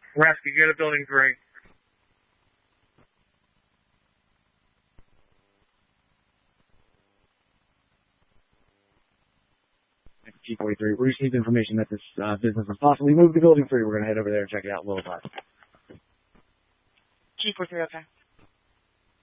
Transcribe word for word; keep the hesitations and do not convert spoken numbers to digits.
Nebraska, go to building three. G forty-three, we received information that this uh, business was possibly moved to building three. We're going to head over there and check it out a little bit. G forty-three, okay.